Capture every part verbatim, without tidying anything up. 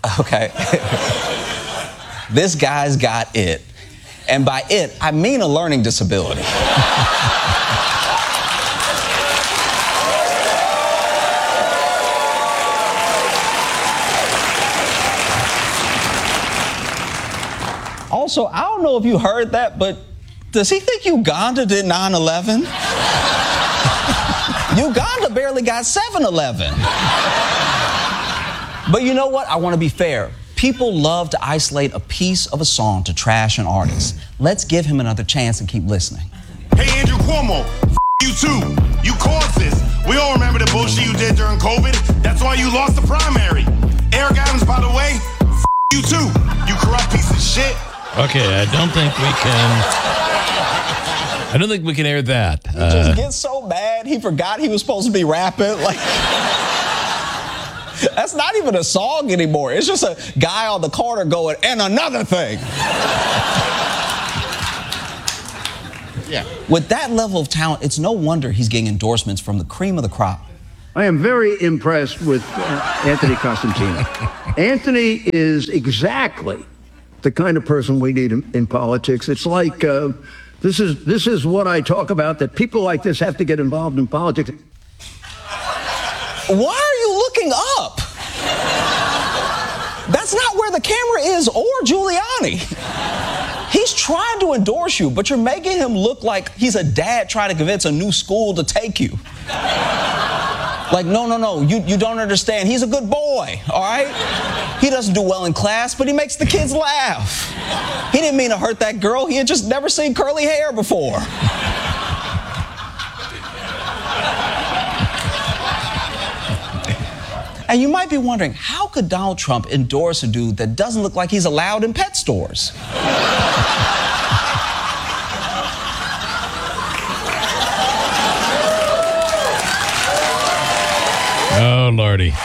Okay. This guy's got it. And by it, I mean a learning disability. Also, I don't know if you heard that, but does he think Uganda did nine eleven? Uganda barely got seven eleven. But you know what? I want to be fair. People love to isolate a piece of a song to trash an artist. Let's give him another chance and keep listening. Hey, Andrew Cuomo, f- you too. You caused this. We all remember the bullshit you did during COVID. That's why you lost the primary. Eric Adams, by the way, f- you too. You corrupt piece of shit. Okay, I don't think we can... I don't think we can air that. He just uh, gets so mad, he forgot he was supposed to be rapping. Like... That's not even a song anymore. It's just a guy on the corner going, and another thing. Yeah. With that level of talent, it's no wonder he's getting endorsements from the cream of the crop. I am very impressed with uh, Anthony Cosentino. Anthony is exactly the kind of person we need in, in politics. It's like, uh, this is, this is what I talk about, that people like this have to get involved in politics. Why are you looking up? That's not where the camera is or Giuliani. He's trying to endorse you, but you're making him look like he's a dad trying to convince a new school to take you. Like, no, no, no, you, you don't understand. He's a good boy, all right? He doesn't do well in class, but he makes the kids laugh. He didn't mean to hurt that girl. He had just never seen curly hair before. And you might be wondering, how could Donald Trump endorse a dude that doesn't look like he's allowed in pet stores? Oh, Lordy.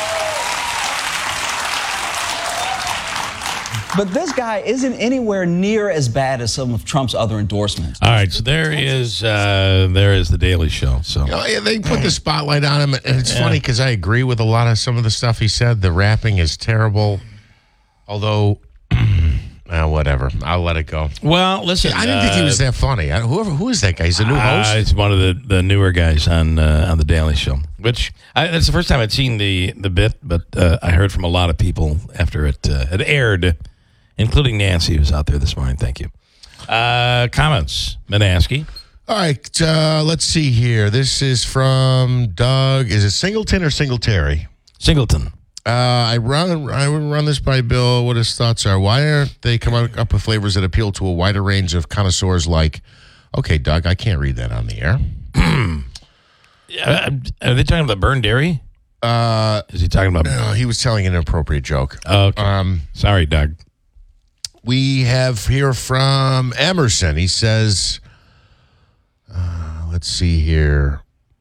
But this guy isn't anywhere near as bad as some of Trump's other endorsements. All right, so there is uh, there is the Daily Show. So oh, yeah, they put the spotlight on him, and it's yeah. funny because I agree with a lot of some of the stuff he said. The rapping is terrible, although, uh, whatever. I'll let it go. Well, listen, I didn't uh, think he was that funny. I, whoever who is that guy? He's a new host. Uh, he's one of the, the newer guys on uh, on the Daily Show. Which I, that's the first time I'd seen the the bit, but uh, I heard from a lot of people after it uh, had aired. Including Nancy, who's out there this morning. Thank you. Uh, comments, Manaski. All right, uh, let's see here. This is from Doug. Is it Singleton or Singletary? Singleton. Uh, I run. I would run this by Bill. What his thoughts are? Why aren't they coming up with flavors that appeal to a wider range of connoisseurs? Like, okay, Doug, I can't read that on the air. uh, are they talking about Burned Dairy? Uh, is he talking about? No, he was telling an inappropriate joke. Okay. Um, sorry, Doug. We have here from Emerson. He says, uh, let's see here.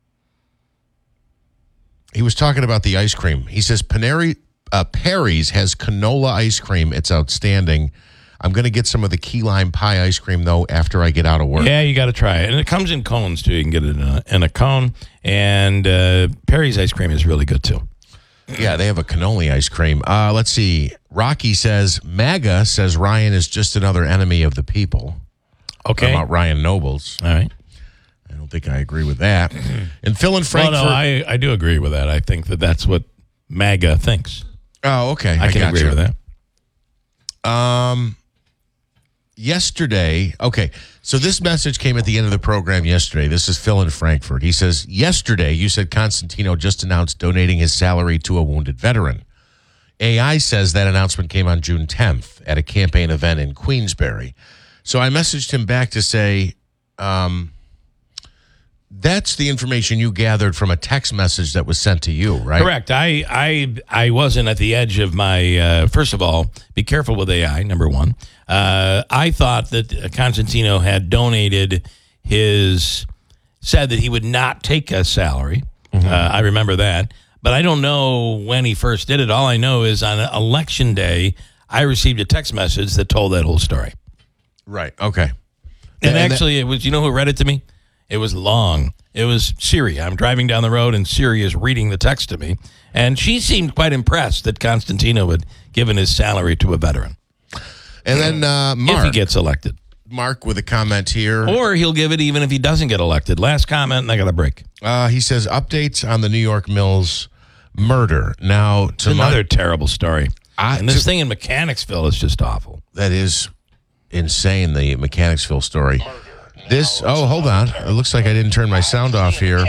He was talking about the ice cream. He says, Paneri, uh, Perry's has canola ice cream. It's outstanding. I'm going to get some of the key lime pie ice cream, though, after I get out of work. Yeah, you got to try it. And it comes in cones, too. You can get it in a, in a cone. And uh, Perry's ice cream is really good, too. Yeah, they have a cannoli ice cream. Uh, let's see. Rocky says, MAGA says Ryan is just another enemy of the people. Okay. About Ryan Nobles. All right. I don't think I agree with that. And Phil in Frankfurt. Well, no, I, I do agree with that. I think that that's what MAGA thinks. Oh, okay. I, I can got agree you. with that. Um, yesterday, okay, so this message came at the end of the program yesterday. This is Phil in Frankfurt. He says, yesterday you said Constantino just announced donating his salary to a wounded veteran. A I says that announcement came on June tenth at a campaign event in Queensbury. So I messaged him back to say, um, that's the information you gathered from a text message that was sent to you, right? Correct. I I I wasn't at the edge of my, uh, first of all, be careful with A I, number one. Uh, I thought that Constantino had donated his, said that he would not take a salary. Mm-hmm. Uh, I remember that. But I don't know when he first did it. All I know is on election day, I received a text message that told that whole story. Right. Okay. And, and actually, that- it was, you know who read it to me? It was long. It was Siri. I'm driving down the road, and Siri is reading the text to me. And she seemed quite impressed that Constantino had given his salary to a veteran. And then uh, Mark. If he gets elected. Mark with a comment here. Or he'll give it even if he doesn't get elected. Last comment, and I got a break. Uh, he says, updates on the New York Mills murder. Now, to Another my, terrible story. I, and this to, thing in Mechanicsville is just awful. That is insane, the Mechanicsville story. This, oh, hold on. It looks like I didn't turn my sound off here.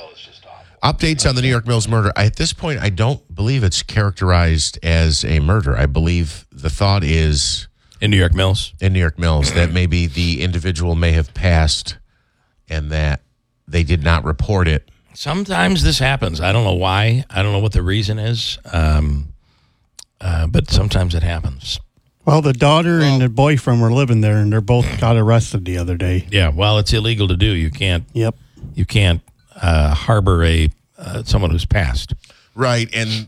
Updates on the New York Mills murder. I, at this point, I don't believe it's characterized as a murder. I believe the thought is... In New York Mills? In New York Mills, that maybe the individual may have passed and that they did not report it. Sometimes this happens. I don't know why. I don't know what the reason is. Um, uh, but sometimes it happens. Well, the daughter well, and the boyfriend were living there, and they're both got arrested the other day. Yeah, well, it's illegal to do. You can't. Yep. You can't uh, harbor a uh, someone who's passed. Right, and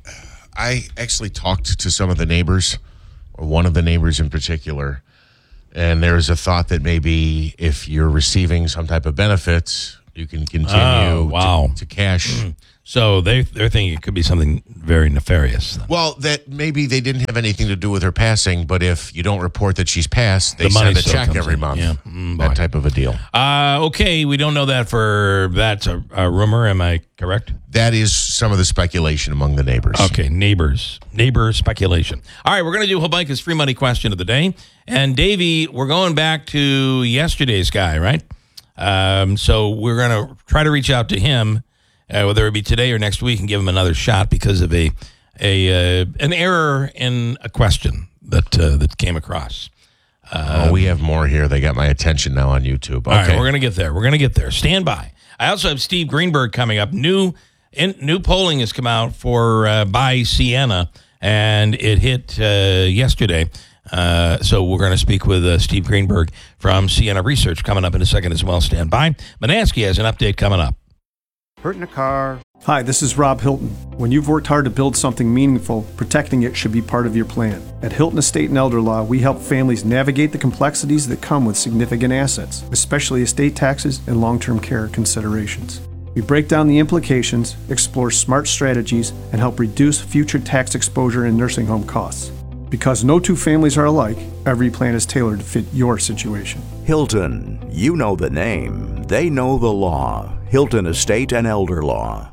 I actually talked to some of the neighbors, or one of the neighbors in particular, and there's a thought that maybe if you're receiving some type of benefits, you can continue oh, wow. to, to cash. So they, they're thinking it could be something very nefarious. Then. Well, that maybe they didn't have anything to do with her passing, but if you don't report that she's passed, they the send a still check every in. month. Yeah. Mm, that type of a deal. Uh, okay, we don't know that for, that's a, a rumor, am I correct? That is some of the speculation among the neighbors. Okay, neighbors. Neighbor speculation. All right, we're going to do Habaika's free money question of the day. And Davey, we're going back to yesterday's guy, right? Um, so we're going to try to reach out to him, uh, whether it be today or next week, and give him another shot because of a a uh, an error in a question that uh, that came across. Um, oh, we have more here. They got my attention now on YouTube. Okay. All right, we're going to get there. We're going to get there. Stand by. I also have Steve Greenberg coming up. New in, new polling has come out for uh, by Siena, and it hit uh, yesterday. Uh, so we're going to speak with uh, Steve Greenberg from Siena Research coming up in a second as well. Stand by. Manansky has an update coming up. Hurt in a car. Hi, this is Rob Hilton. When you've worked hard to build something meaningful, protecting it should be part of your plan. At Hilton Estate and Elder Law, we help families navigate the complexities that come with significant assets, especially estate taxes and long-term care considerations. We break down the implications, explore smart strategies, and help reduce future tax exposure and nursing home costs. Because no two families are alike, every plan is tailored to fit your situation. Hilton, you know the name, they know the law. Hilton Estate and Elder Law.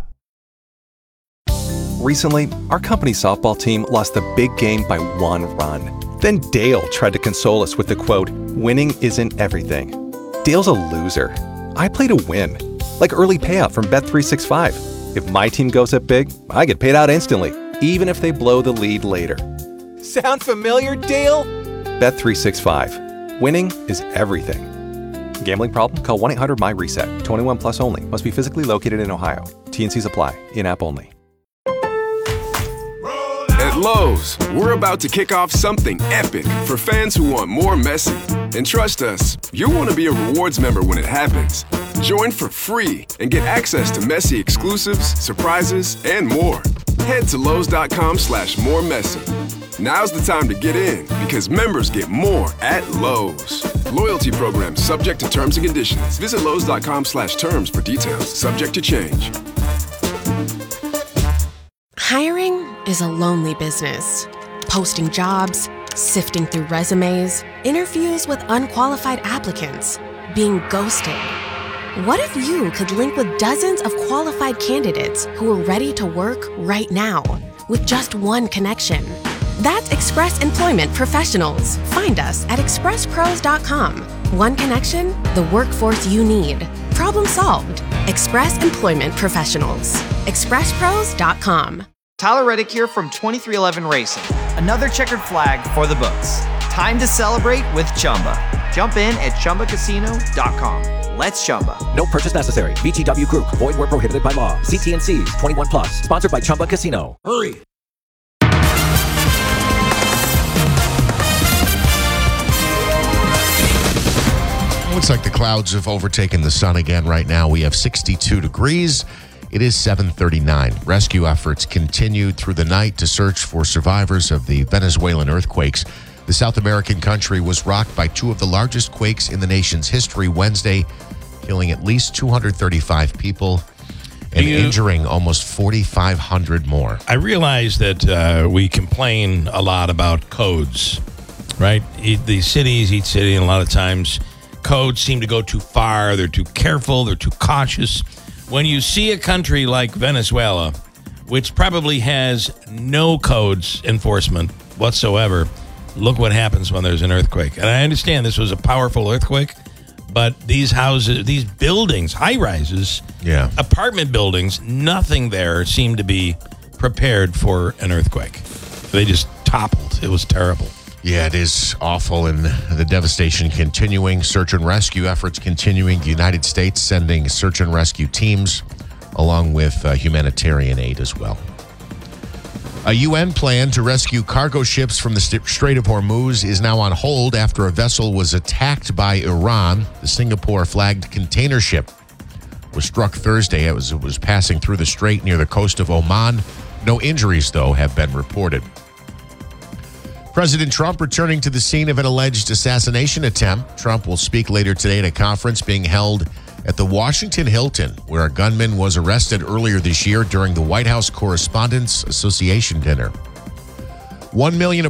Recently, our company's softball team lost the big game by one run. Then Dale tried to console us with the quote, "Winning isn't everything." Dale's a loser. I play to win, like early payout from Bet three sixty-five. If my team goes up big, I get paid out instantly, even if they blow the lead later. Sound familiar, Dale? Bet three sixty-five. Winning is everything. Gambling problem? Call one eight hundred M Y reset. twenty-one plus only. Must be physically located in Ohio. T and Cs apply. In-app only. At Lowe's, we're about to kick off something epic for fans who want more Messi. And trust us, you'll want to be a rewards member when it happens. Join for free and get access to Messi exclusives, surprises, and more. Head to Lowe's.com slash more Messi. Now's the time to get in because members get more at Lowe's. Loyalty program subject to terms and conditions. Visit Lowe's.com slash terms for details. Subject to change. Hiring is a lonely business. Posting jobs, sifting through resumes, interviews with unqualified applicants, being ghosted. What if you could link with dozens of qualified candidates who are ready to work right now with just one connection? That's Express Employment Professionals. Find us at express pros dot com. One connection, the workforce you need. Problem solved. Express Employment Professionals. express pros dot com. Tyler Reddick here from twenty-three eleven Racing. Another checkered flag for the books. Time to celebrate with Chumba. Jump in at chumba casino dot com. Let's Chumba. No purchase necessary. V G W Group. Void where prohibited by law. See T and Cs. twenty-one plus. Sponsored by Chumba Casino. Hurry. Looks like the clouds have overtaken the sun again right now. We have sixty-two degrees. It is seven thirty-nine. Rescue efforts continued through the night to search for survivors of the Venezuelan earthquakes. The South American country was rocked by two of the largest quakes in the nation's history Wednesday. killing at least two hundred thirty-five people and Do you- injuring almost forty-five hundred more. I realize that uh, we complain a lot about codes, right? E- The cities, each city, and a lot of times codes seem to go too far. They're too careful. They're too cautious. When you see a country like Venezuela, which probably has no codes enforcement whatsoever, look what happens when there's an earthquake. And I understand this was a powerful earthquake, but these houses, these buildings, high rises, Yeah. apartment buildings, nothing there seemed to be prepared for an earthquake. They just toppled. It was terrible. Yeah, it is awful, and the devastation continuing. Search and rescue efforts continuing. The United States sending search and rescue teams, along with uh, humanitarian aid as well. A U N plan to rescue cargo ships from the Strait of Hormuz is now on hold after a vessel was attacked by Iran. The Singapore-flagged container ship was struck Thursday as it was passing through the strait near the coast of Oman. No injuries, though, have been reported. President Trump returning to the scene of an alleged assassination attempt. Trump will speak later today at a conference being held at the Washington Hilton, where a gunman was arrested earlier this year during the White House Correspondents Association dinner. One million